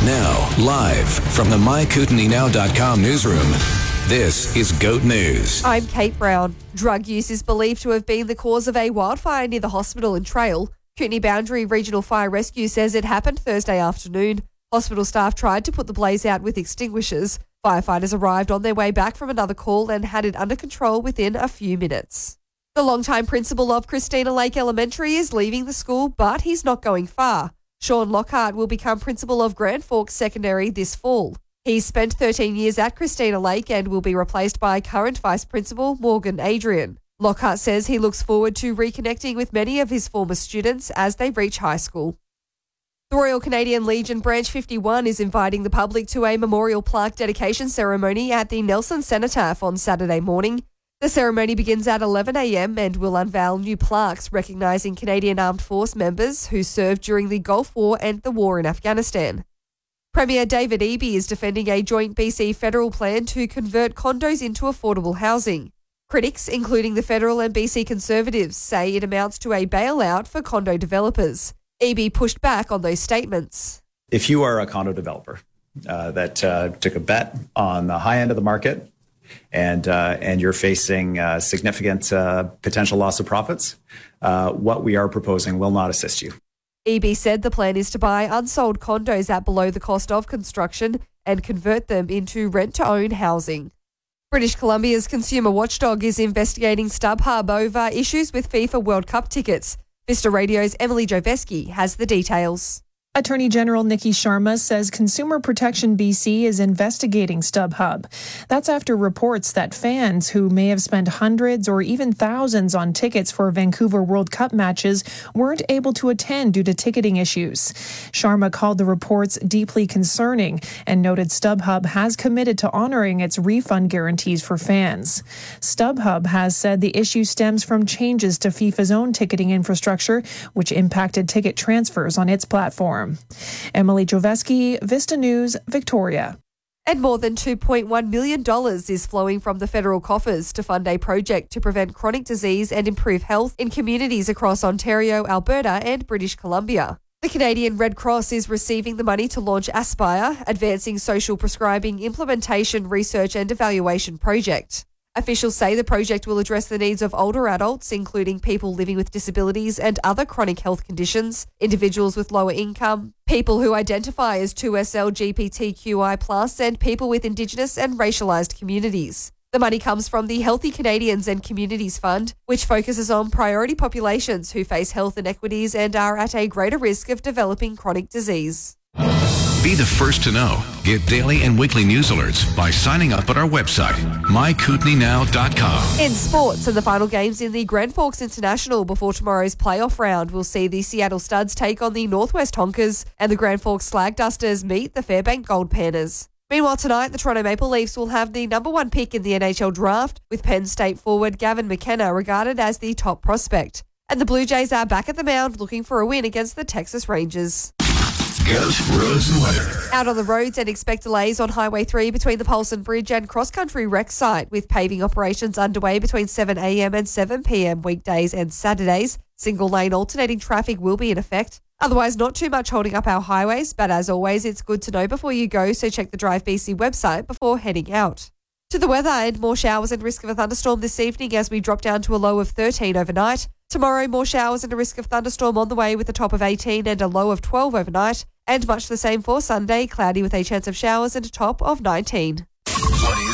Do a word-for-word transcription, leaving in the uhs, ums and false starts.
Now, live from the my kootenai now dot com newsroom, this is GOAT News. I'm Kate Brown. Drug use is believed to have been the cause of a wildfire near the hospital in Trail. Kootenai Boundary Regional Fire Rescue says it happened Thursday afternoon. Hospital staff tried to put the blaze out with extinguishers. Firefighters arrived on their way back from another call and had it under control within a few minutes. The longtime principal of Christina Lake Elementary is leaving the school, but he's not going far. Sean Lockhart will become principal of Grand Forks Secondary this fall. He's spent thirteen years at Christina Lake and will be replaced by current Vice Principal Morgan Adrian. Lockhart says he looks forward to reconnecting with many of his former students as they reach high school. The Royal Canadian Legion Branch fifty-one is inviting the public to a memorial plaque dedication ceremony at the Nelson Cenotaph on Saturday morning. The ceremony begins at eleven a.m. and will unveil new plaques recognising Canadian Armed Force members who served during the Gulf War and the war in Afghanistan. Premier David Eby is defending a joint B C federal plan to convert condos into affordable housing. Critics, including the federal and B C Conservatives, say it amounts to a bailout for condo developers. Eby pushed back on those statements. If you are a condo developer uh, that uh, took a bet on the high end of the market and uh, and you're facing uh, significant uh, potential loss of profits, uh, what we are proposing will not assist you. Eby said the plan is to buy unsold condos at below the cost of construction and convert them into rent-to-own housing. British Columbia's consumer watchdog is investigating StubHub over issues with FIFA World Cup tickets. Vista Radio's Emily Joveski has the details. Attorney General Nikki Sharma says Consumer Protection B C is investigating StubHub. That's after reports that fans who may have spent hundreds or even thousands on tickets for Vancouver World Cup matches weren't able to attend due to ticketing issues. Sharma called the reports deeply concerning and noted StubHub has committed to honoring its refund guarantees for fans. StubHub has said the issue stems from changes to FIFA's own ticketing infrastructure, which impacted ticket transfers on its platform. Emily Joveski, Vista News, Victoria. And more than two point one million dollars is flowing from the federal coffers to fund a project to prevent chronic disease and improve health in communities across Ontario, Alberta and British Columbia. The Canadian Red Cross is receiving the money to launch Aspire, Advancing Social Prescribing Implementation Research and Evaluation Project. Officials say the project will address the needs of older adults, including people living with disabilities and other chronic health conditions, individuals with lower income, people who identify as two S L G B T Q I plus, and people with Indigenous and racialised communities. The money comes from the Healthy Canadians and Communities Fund, which focuses on priority populations who face health inequities and are at a greater risk of developing chronic disease. Be the first to know. Get daily and weekly news alerts by signing up at our website, my kootenai now dot com. In sports, and the final games in the Grand Forks International before tomorrow's playoff round will see the Seattle Studs take on the Northwest Honkers and the Grand Forks Slag Dusters meet the Fairbank Gold Panthers. Meanwhile, tonight, the Toronto Maple Leafs will have the number one pick in the N H L draft, with Penn State forward Gavin McKenna regarded as the top prospect. And the Blue Jays are back at the mound looking for a win against the Texas Rangers. GOAT Roads and Weather. Out on the roads, and expect delays on Highway three between the Paulson Bridge and Cross Country Rec site, with paving operations underway between seven a.m. and seven p.m. weekdays and Saturdays. Single lane alternating traffic will be in effect. Otherwise, not too much holding up our highways, but as always, it's good to know before you go, so check the Drive B C website before heading out. To the weather, and more showers and risk of a thunderstorm this evening as we drop down to a low of thirteen overnight. Tomorrow, more showers and a risk of thunderstorm on the way with a top of eighteen and a low of twelve overnight. And much the same for Sunday, cloudy with a chance of showers and a top of nineteen.